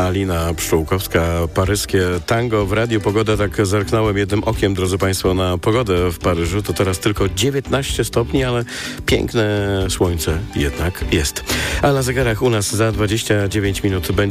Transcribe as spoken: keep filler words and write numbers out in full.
Alina Pszczółkowska, paryskie tango w radiu. Pogoda, tak zerknąłem jednym okiem, drodzy Państwo, na pogodę w Paryżu. To teraz tylko dziewiętnaście stopni, ale piękne słońce jednak jest. A na zegarach u nas za dwadzieścia dziewięć minut będzie